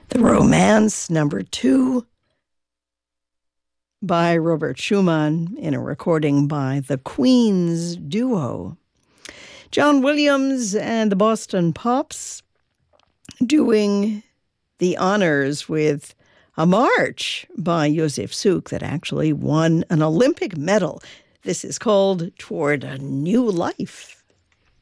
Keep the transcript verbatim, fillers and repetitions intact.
The Romance, number two, by Robert Schumann in a recording by the Queens Duo. John Williams and the Boston Pops doing the honors with a march by Josef Suk that actually won an Olympic medal. This is called Toward a New Life.